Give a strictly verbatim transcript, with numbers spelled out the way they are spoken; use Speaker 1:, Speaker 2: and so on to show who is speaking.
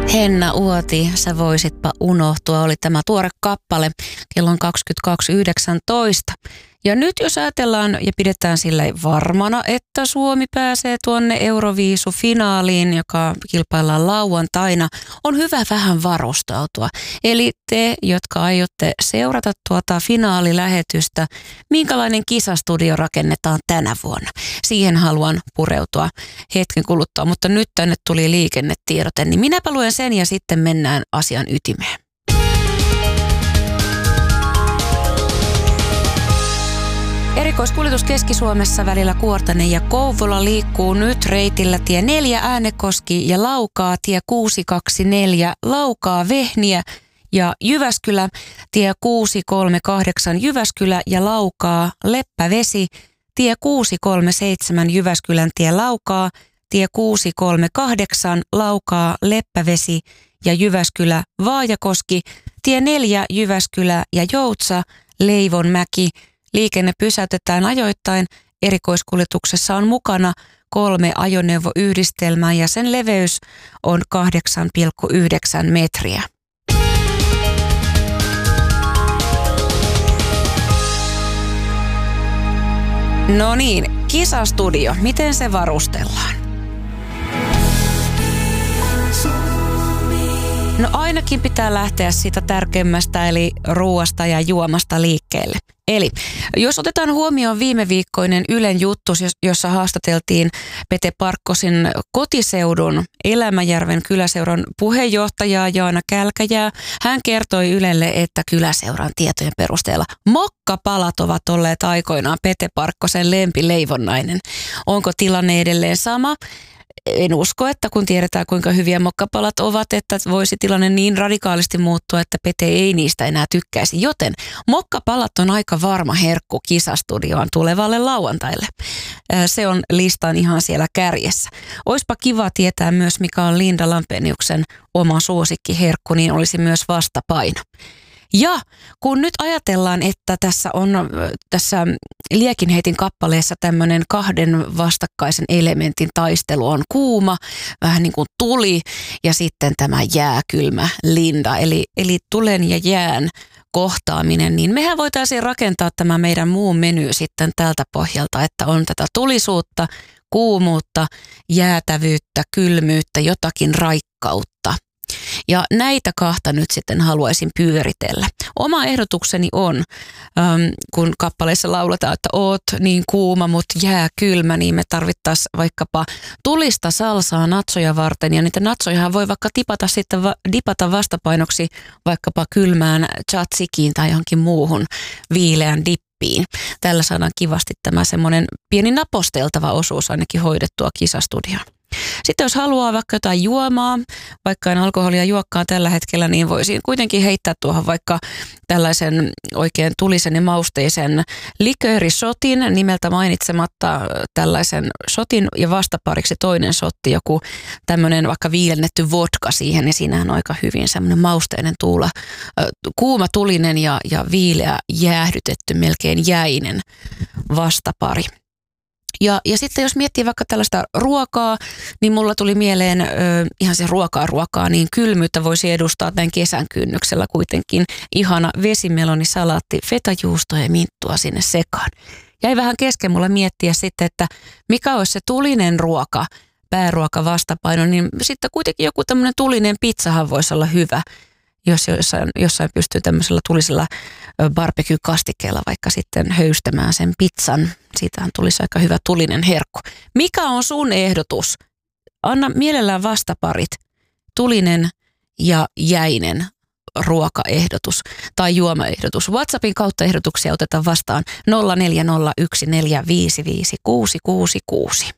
Speaker 1: Henna Uoti, sä voisitpa unohtua, oli tämä tuore kappale. Kello on kaksikymmentäkaksi yhdeksäntoista. Ja nyt jos ajatellaan ja pidetään sillä varmana, että Suomi pääsee tuonne Euroviisu-finaaliin, joka kilpaillaan lauantaina, on hyvä vähän varustautua. Eli te, jotka aiotte seurata tuota finaalilähetystä, minkälainen kisastudio rakennetaan tänä vuonna? Siihen haluan pureutua hetken kuluttua, mutta nyt tänne tuli liikennetiedote, niin minäpä luen sen ja sitten mennään asian ytimeen. Erikoiskuljetus Keski-Suomessa välillä Kuortane ja Kouvola liikkuu nyt reitillä tie neljä Äänekoski ja Laukaa, tie kuusi kaksi neljä Laukaa Vehniä ja Jyväskylä, tie kuusi kolme kahdeksan Jyväskylä ja Laukaa Leppävesi, tie kuusi kolme seitsemän Jyväskylän tie Laukaa, tie kuusi kolme kahdeksan Laukaa Leppävesi ja Jyväskylä Vaajakoski, tie neljä Jyväskylä ja Joutsa Leivonmäki. Liikenne pysäytetään ajoittain. Erikoiskuljetuksessa on mukana kolme ajoneuvoyhdistelmää ja sen leveys on kahdeksan pilkku yhdeksän metriä. No niin, kisastudio. Miten se varustellaan? No ainakin pitää lähteä siitä tärkeimmästä eli ruuasta ja juomasta liikkeelle. Eli jos otetaan huomioon viime viikkoinen Ylen juttu, jossa haastateltiin Pete Parkkosen kotiseudun Elämäjärven kyläseuran puheenjohtajaa Jaana Kälkäjää. Hän kertoi Ylelle, että kyläseuran tietojen perusteella mokkapalat ovat olleet aikoinaan Pete Parkkosen lempileivonnainen. Onko tilanne edelleen sama? En usko, että kun tiedetään kuinka hyviä mokkapalat ovat, että voisi tilanne niin radikaalisti muuttua, että Pete ei niistä enää tykkäisi. Joten mokkapalat on aika varma herkku kisastudioon tulevalle lauantaille. Se on listan ihan siellä kärjessä. Oispa kiva tietää myös, mikä on Linda Lampeniuksen oma suosikkiherkku, niin olisi myös vastapaino. Ja kun nyt ajatellaan, että tässä on tässä Liekinheitin kappaleessa tämmöinen kahden vastakkaisen elementin taistelu on kuuma, vähän niin kuin tuli ja sitten tämä jääkylmä Linda, eli, eli tulen ja jään kohtaaminen, niin mehän voitaisiin rakentaa tämä meidän muu meny sitten tältä pohjalta, että on tätä tulisuutta, kuumuutta, jäätävyyttä, kylmyyttä, jotakin raikkautta. Ja näitä kahta nyt sitten haluaisin pyöritellä. Oma ehdotukseni on, ähm, kun kappaleissa lauletaan, että oot niin kuuma, mutta jää kylmä, niin me tarvittaisiin vaikkapa tulista salsaa natsoja varten. Ja niitä natsojahan voi vaikka tipata sitten, va- dipata vastapainoksi vaikkapa kylmään tzatsikiin tai johonkin muuhun viileän dippiin. Tällä saadaan kivasti tämä semmoinen pieni naposteltava osuus ainakin hoidettua kisastudioon. Sitten jos haluaa vaikka jotain juomaa, vaikka en alkoholia juokkaan tällä hetkellä, niin voisin kuitenkin heittää tuohon vaikka tällaisen oikein tulisen ja mausteisen liköörisotin nimeltä mainitsematta tällaisen sotin ja vastapariksi toinen sotti, joku tämmöinen vaikka viilennetty vodka siihen ja siinähän on aika hyvin semmoinen mausteinen tuula, kuuma tulinen ja, ja viileä jäähdytetty melkein jäinen vastapari. Ja, ja sitten jos miettii vaikka tällaista ruokaa, niin mulla tuli mieleen ö, ihan se ruokaa ruokaa, niin kylmyyttä voisi edustaa tämän kesän kynnyksellä kuitenkin. Ihana vesimelonisalaatti, fetajuustoa ja minttua sinne sekaan. Jäi vähän kesken mulla miettiä sitten, että mikä olisi se tulinen ruoka, pääruoka vastapaino, niin sitten kuitenkin joku tämmöinen tulinen pizzahan voisi olla hyvä. Jos jossain, jossain pystyy tämmöisellä tulisella barbecue-kastikkeella vaikka sitten höystämään sen pizzan. Siitähän tulisi aika hyvä tulinen herkku. Mikä on sun ehdotus? Anna mielellään vastaparit. Tulinen ja jäinen ruokaehdotus tai juomaehdotus. WhatsAppin kautta ehdotuksia otetaan vastaan nolla neljä nolla yksi neljä viisi viisi kuusi kuusi kuusi.